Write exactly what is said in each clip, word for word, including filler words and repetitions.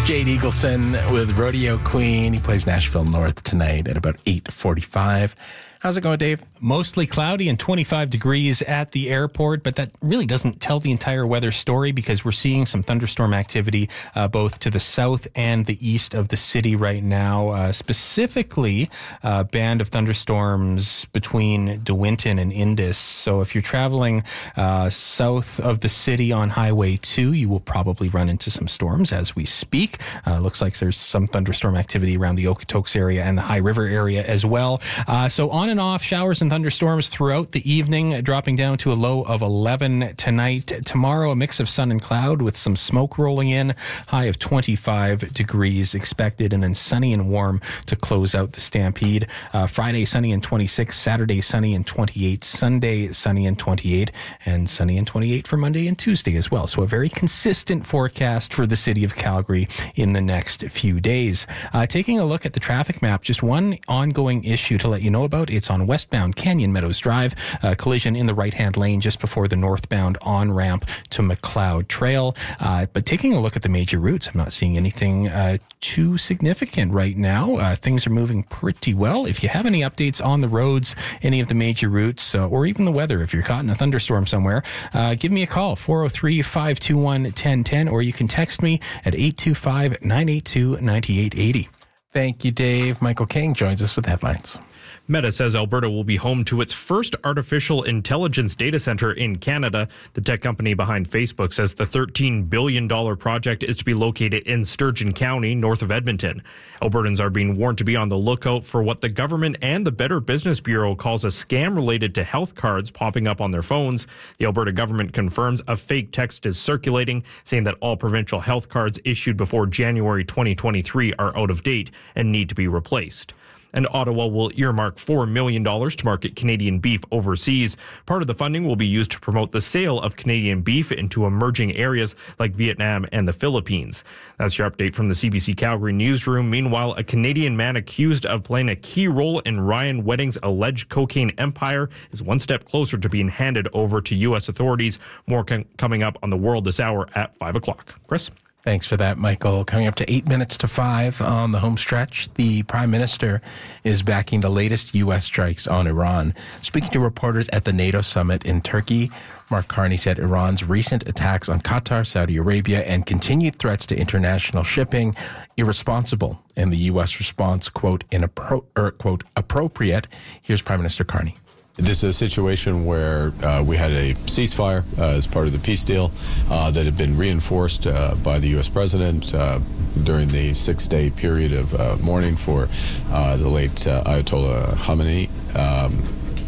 Jade Eagleson with Rodeo Queen. He plays Nashville North tonight at about eight forty-five. How's it going, Dave? Mostly cloudy and twenty-five degrees at the airport, but that really doesn't tell the entire weather story because we're seeing some thunderstorm activity uh, both to the south and the east of the city right now. Uh, specifically, a band of thunderstorms between DeWinton and Indus. So if you're traveling uh, south of the city on Highway two, you will probably run into some storms as we speak. Uh, looks like there's some thunderstorm activity around the Okotoks area and the High River area as well. Uh, so on and off showers and thunderstorms throughout the evening, dropping down to a low of eleven tonight. Tomorrow, a mix of sun and cloud with some smoke rolling in, high of twenty-five degrees expected, and then sunny and warm to close out the Stampede. Uh, Friday, sunny and twenty-six, Saturday, sunny and twenty-eight, Sunday, sunny and twenty-eight, and sunny and twenty-eight for Monday and Tuesday as well. So a very consistent forecast for the city of Calgary in the next few days. Uh, taking a look at the traffic map, just one ongoing issue to let you know about. It's on westbound Canyon Meadows Drive, a collision in the right-hand lane just before the northbound on-ramp to McLeod Trail. Uh, but taking a look at the major routes, I'm not seeing anything uh, too significant right now. Uh, things are moving pretty well. If you have any updates on the roads, any of the major routes, uh, or even the weather, if you're caught in a thunderstorm somewhere, uh, give me a call, four oh three, five two one, one oh one oh, or you can text me at eight two five, nine eight two, nine eight eight oh. Thank you, Dave. Michael King joins us with headlines. Meta says Alberta will be home to its first artificial intelligence data center in Canada. The tech company behind Facebook says the thirteen billion dollars project is to be located in Sturgeon County, north of Edmonton. Albertans are being warned to be on the lookout for what the government and the Better Business Bureau calls a scam related to health cards popping up on their phones. The Alberta government confirms a fake text is circulating, saying that all provincial health cards issued before January twenty twenty-three are out of date and need to be replaced. And Ottawa will earmark four million dollars to market Canadian beef overseas. Part of the funding will be used to promote the sale of Canadian beef into emerging areas like Vietnam and the Philippines. That's your update from the C B C Calgary newsroom. Meanwhile, a Canadian man accused of playing a key role in Ryan Wedding's alleged cocaine empire is one step closer to being handed over to U S authorities. More com- coming up on The World this hour at five o'clock. Chris? Thanks for that, Michael. Coming up to eight minutes to five on the home stretch, the Prime Minister is backing the latest U S strikes on Iran. Speaking to reporters at the NATO summit in Turkey, Mark Carney said Iran's recent attacks on Qatar, Saudi Arabia, and continued threats to international shipping irresponsible, and the U S response, quote, inappro- or, quote, appropriate. Here's Prime Minister Carney. This is a situation where uh, we had a ceasefire uh, as part of the peace deal uh, that had been reinforced uh, by the U S president uh, during the six-day period of uh, mourning for uh, the late uh, Ayatollah Khamenei. Um,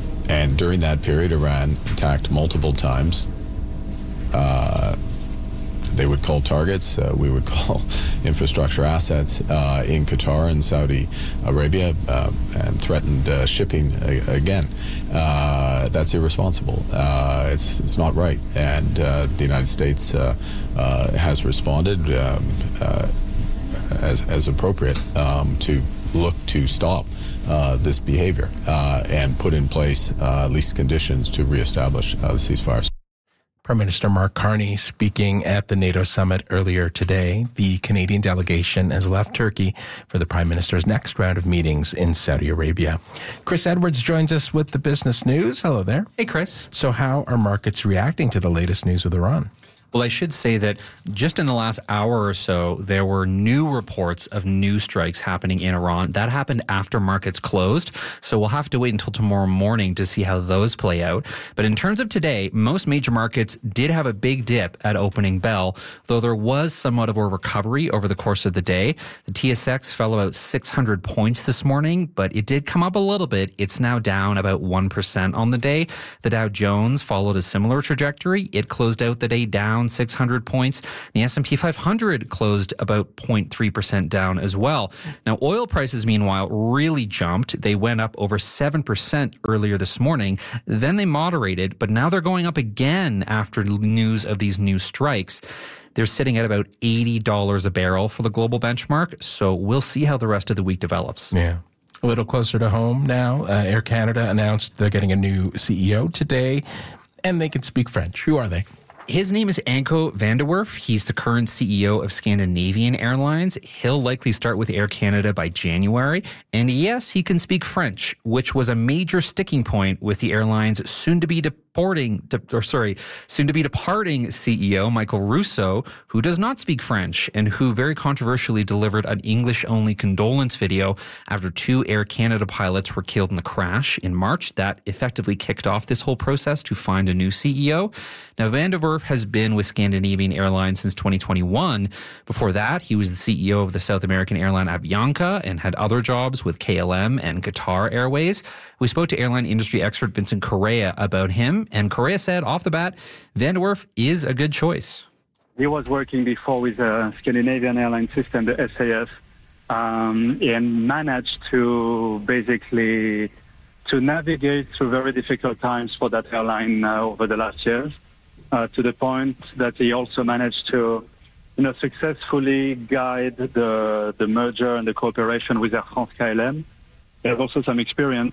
and during that period, Iran attacked multiple times. Uh, they would call targets, uh, we would call infrastructure assets uh, in Qatar and Saudi Arabia uh, and threatened uh, shipping a- again. Uh, that's irresponsible. Uh, it's it's not right. And uh, the United States uh, uh, has responded um, uh, as, as appropriate um, to look to stop uh, this behavior uh, and put in place uh, at least conditions to reestablish uh, the ceasefire. Prime Minister Mark Carney speaking at the NATO summit earlier today. The Canadian delegation has left Turkey for the Prime Minister's next round of meetings in Saudi Arabia. Chris Edwards joins us with the business news. Hello there. Hey, Chris. So how are markets reacting to the latest news with Iran? Well, I should say that just in the last hour or so, there were new reports of new strikes happening in Iran. That happened after markets closed, so we'll have to wait until tomorrow morning to see how those play out. But in terms of today, most major markets did have a big dip at opening bell, though there was somewhat of a recovery over the course of the day. The T S X fell about six hundred points this morning, but it did come up a little bit. It's now down about one percent on the day. The Dow Jones followed a similar trajectory. It closed out the day down six hundred points. The S and P five hundred closed about zero point three percent down as well. Now, oil prices, meanwhile, really jumped. They went up over seven percent earlier this morning. Then they moderated, but now they're going up again after news of these new strikes. They're sitting at about eighty dollars a barrel for the global benchmark, so we'll see how the rest of the week develops. Yeah. A little closer to home now, uh, Air Canada announced they're getting a new C E O today, and they can speak French. Who are they? His name is Anko van der Werf. He's the current C E O of Scandinavian Airlines. He'll likely start with Air Canada by January. And yes, he can speak French, which was a major sticking point with the airline's soon-to-be deporting, or sorry, soon-to-be departing C E O, Michael Russo, who does not speak French and who very controversially delivered an English-only condolence video after two Air Canada pilots were killed in the crash in March. That effectively kicked off this whole process to find a new C E O. Now, van der Werf has been with Scandinavian Airlines since twenty twenty-one. Before that, he was the C E O of the South American airline Avianca and had other jobs with K L M and Qatar Airways. We spoke to airline industry expert Vincent Correa about him, and Correa said off the bat, van der Werf is a good choice. He was working before with the Scandinavian airline system, the S A S, um, and managed to basically to navigate through very difficult times for that airline uh, over the last years, uh, to the point that he also managed to, you know, successfully guide the the merger and the cooperation with Air France K L M. They have also some experience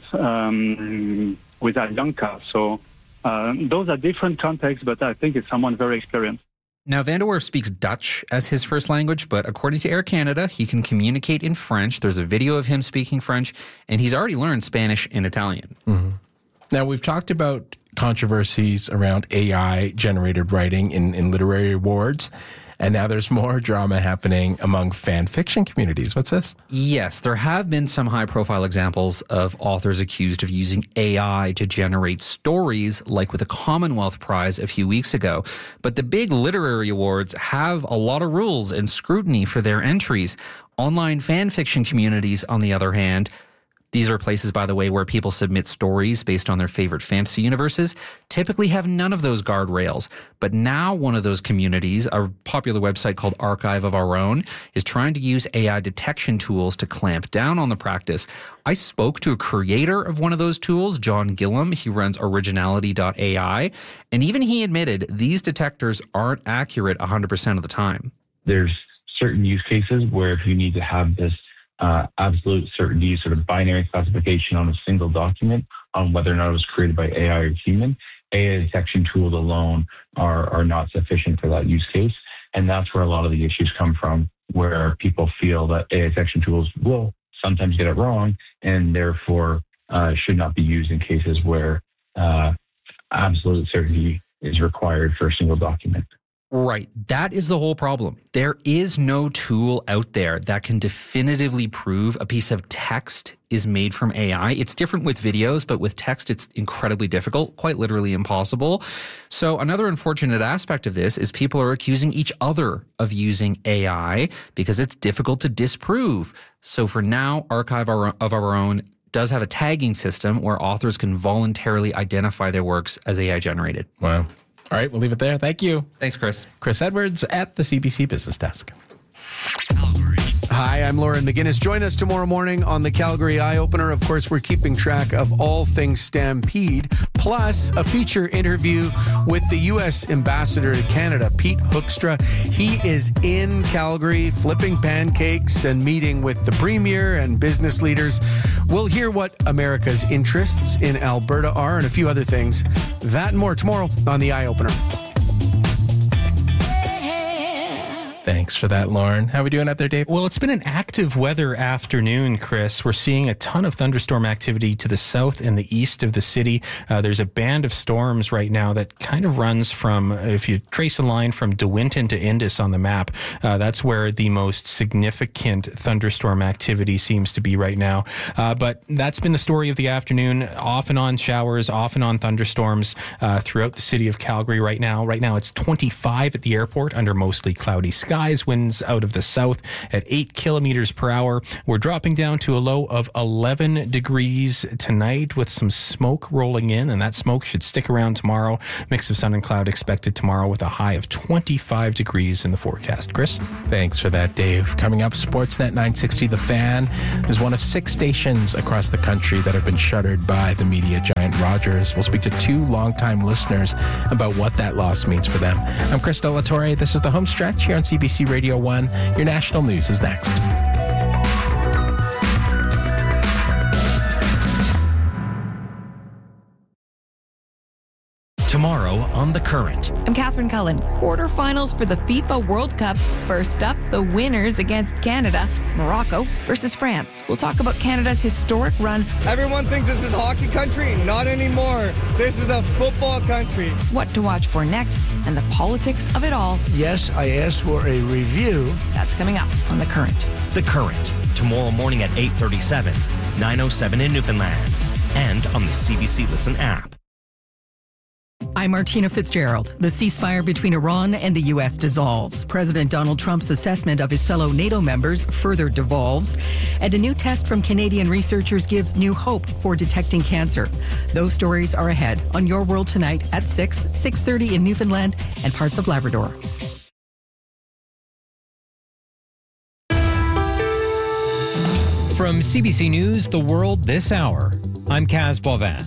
um, with Avianca. So uh, those are different contexts, but I think it's someone very experienced. Now, van der Werf speaks Dutch as his first language, but according to Air Canada, he can communicate in French. There's a video of him speaking French, and he's already learned Spanish and Italian. Mm-hmm. Now, we've talked about controversies around A I-generated writing in, in literary awards, and now there's more drama happening among fan fiction communities. What's this? Yes, there have been some high-profile examples of authors accused of using A I to generate stories, like with the Commonwealth Prize a few weeks ago. But the big literary awards have a lot of rules and scrutiny for their entries. Online fan fiction communities, on the other hand, these are places, by the way, where people submit stories based on their favorite fantasy universes, typically have none of those guardrails. But now one of those communities, a popular website called Archive of Our Own, is trying to use A I detection tools to clamp down on the practice. I spoke to a creator of one of those tools, John Gillam. He runs originality dot A I, and even he admitted these detectors aren't accurate one hundred percent of the time. There's certain use cases where if you need to have this Uh, absolute certainty, sort of binary classification on a single document on whether or not it was created by A I or human, A I detection tools alone are, are not sufficient for that use case. And that's where a lot of the issues come from, where people feel that A I detection tools will sometimes get it wrong and therefore uh, should not be used in cases where uh, absolute certainty is required for a single document. Right. That is the whole problem. There is no tool out there that can definitively prove a piece of text is made from A I. It's different with videos, but with text, it's incredibly difficult, quite literally impossible. So another unfortunate aspect of this is people are accusing each other of using A I because it's difficult to disprove. So for now, Archive of Our Own does have a tagging system where authors can voluntarily identify their works as A I generated. Wow. All right, we'll leave it there. Thank you. Thanks, Chris. Chris Edwards at the C B C Business Desk. Hi, I'm Lauren McGinnis. Join us tomorrow morning on the Calgary Eye Opener. Of course, we're keeping track of all things Stampede, plus a feature interview with the U S Ambassador to Canada, Pete Hoekstra. He is in Calgary flipping pancakes and meeting with the Premier and business leaders. We'll hear what America's interests in Alberta are and a few other things. That and more tomorrow on the Eye Opener. Thanks for that, Lauren. How are we doing out there, Dave? Well, it's been an active weather afternoon, Chris. We're seeing a ton of thunderstorm activity to the south and the east of the city. Uh, there's a band of storms right now that kind of runs from, if you trace a line from De Winton to Indus on the map, uh, that's where the most significant thunderstorm activity seems to be right now. Uh, but that's been the story of the afternoon, off and on showers, off and on thunderstorms uh, throughout the city of Calgary right now. Right now, it's twenty-five at the airport under mostly cloudy skies. Winds out of the south at eight kilometers per hour. We're dropping down to a low of eleven degrees tonight with some smoke rolling in, and that smoke should stick around tomorrow. Mix of sun and cloud expected tomorrow with a high of twenty-five degrees in the forecast. Chris? Thanks for that, Dave. Coming up, Sportsnet nine sixty The Fan is one of six stations across the country that have been shuttered by the media giant Rogers. We'll speak to two longtime listeners about what that loss means for them. I'm Chris De La Torre. This is The Home Stretch here on C B C Radio one. Your national news is next. tomorrow on The Current. I'm Catherine Cullen. Quarterfinals for the FIFA World Cup. First up, the winners against Canada. Morocco versus France. We'll talk about Canada's historic run. Everyone thinks this is hockey country. Not anymore. This is a football country. What to watch for next and the politics of it all. Yes, I asked for a review. That's coming up on The Current. The Current, tomorrow morning at eight thirty-seven, nine oh seven in Newfoundland, and on the C B C Listen app. I'm Martina Fitzgerald. The ceasefire between Iran and the U S dissolves. President Donald Trump's assessment of his fellow NATO members further devolves. And a new test from Canadian researchers gives new hope for detecting cancer. Those stories are ahead on Your World Tonight at six, six thirty in Newfoundland and parts of Labrador. From C B C News, The World this hour, I'm Kaz Boivin.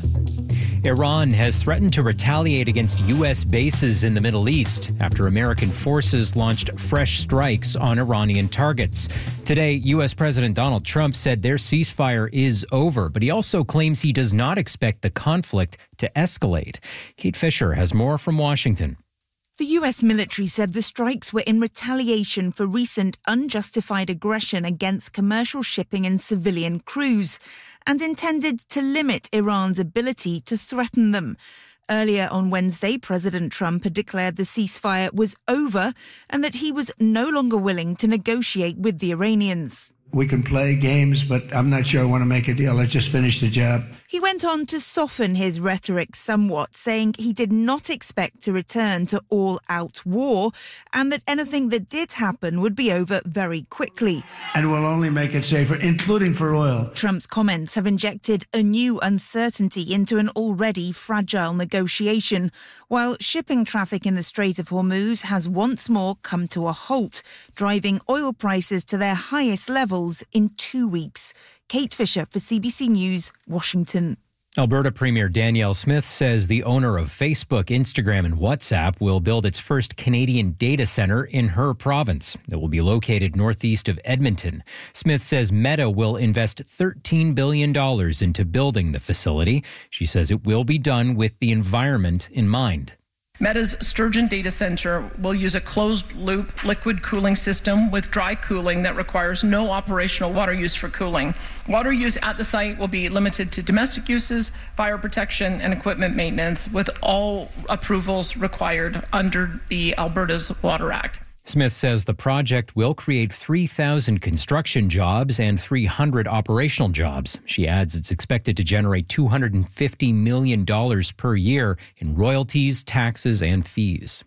Iran has threatened to retaliate against U S bases in the Middle East after American forces launched fresh strikes on Iranian targets. Today, U S President Donald Trump said their ceasefire is over, but he also claims he does not expect the conflict to escalate. Kate Fisher has more from Washington. The U S military said the strikes were in retaliation for recent unjustified aggression against commercial shipping and civilian crews, and intended to limit Iran's ability to threaten them. Earlier on Wednesday, President Trump had declared the ceasefire was over and that he was no longer willing to negotiate with the Iranians. We can play games, but I'm not sure I want to make a deal. I just finished the job. He went on to soften his rhetoric somewhat, saying he did not expect to return to all-out war and that anything that did happen would be over very quickly. And we'll only make it safer, including for oil. Trump's comments have injected a new uncertainty into an already fragile negotiation, while shipping traffic in the Strait of Hormuz has once more come to a halt, driving oil prices to their highest level in two weeks. Kate Fisher for C B C News, Washington. Alberta Premier Danielle Smith says the owner of Facebook, Instagram, and WhatsApp will build its first Canadian data center in her province. It will be located northeast of Edmonton. Smith says Meta will invest thirteen billion dollars into building the facility. She says it will be done with the environment in mind. Meta's Sturgeon Data Center will use a closed-loop liquid cooling system with dry cooling that requires no operational water use for cooling. Water use at the site will be limited to domestic uses, fire protection, and equipment maintenance, with all approvals required under the Alberta's Water Act. Smith says the project will create three thousand construction jobs and three hundred operational jobs. She adds it's expected to generate two hundred fifty million dollars per year in royalties, taxes, and fees.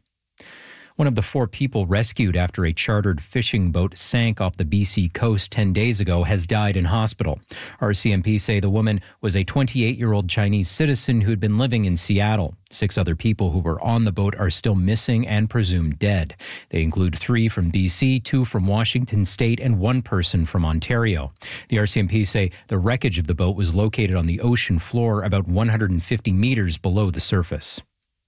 One of the four people rescued after a chartered fishing boat sank off the B C coast ten days ago has died in hospital. R C M P say the woman was a twenty-eight-year-old Chinese citizen who'd been living in Seattle. Six other people who were on the boat are still missing and presumed dead. They include three from B C, two from Washington State, and one person from Ontario. The R C M P say the wreckage of the boat was located on the ocean floor about one hundred fifty meters below the surface.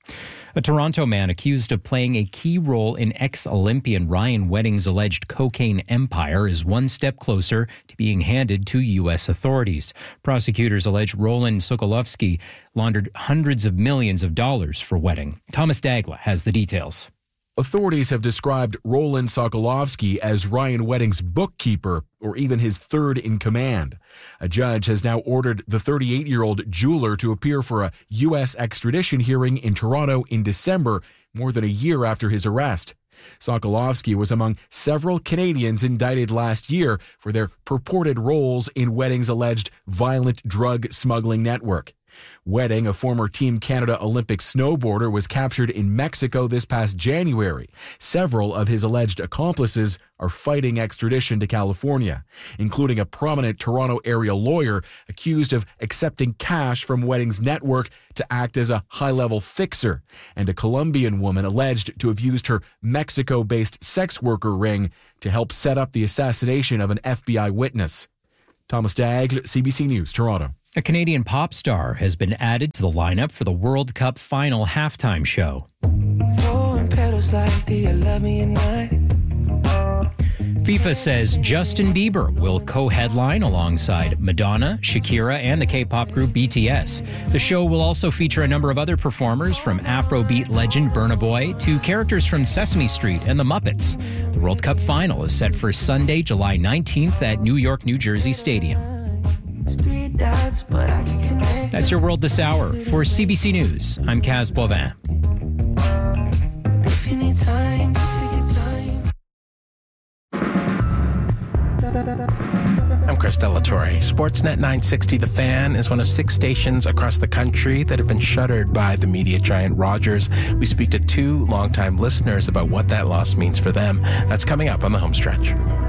A Toronto man accused of playing a key role in ex-Olympian Ryan Wedding's alleged cocaine empire is one step closer to being handed to U S authorities. Prosecutors allege Roland Sokolovsky laundered hundreds of millions of dollars for Wedding. Thomas Dagla has the details. Authorities have described Roland Sokolovsky as Ryan Wedding's bookkeeper, or even his third in command. A judge has now ordered the thirty-eight-year-old jeweler to appear for a U S extradition hearing in Toronto in December, more than a year after his arrest. Sokolovsky was among several Canadians indicted last year for their purported roles in Wedding's alleged violent drug smuggling network. Wedding, a former Team Canada Olympic snowboarder, was captured in Mexico this past January. Several of his alleged accomplices are fighting extradition to California, including a prominent Toronto area lawyer accused of accepting cash from Wedding's network to act as a high-level fixer, and a Colombian woman alleged to have used her Mexico-based sex worker ring to help set up the assassination of an F B I witness. Thomas Dagg, C B C News, Toronto. A Canadian pop star has been added to the lineup for the World Cup final halftime show. FIFA says Justin Bieber will co-headline alongside Madonna, Shakira, and the K-pop group B T S. The show will also feature a number of other performers, from Afrobeat legend Burna Boy to characters from Sesame Street and the Muppets. The World Cup final is set for Sunday, July nineteenth at New York, New Jersey Stadium. That's your world this hour. For C B C News, I'm Kaz Boivin. If you need time, just take your time. I'm Chris Delatorre. Sportsnet nine sixty The Fan is one of six stations across the country that have been shuttered by the media giant Rogers. We speak to two longtime listeners about what that loss means for them. That's coming up on the home stretch.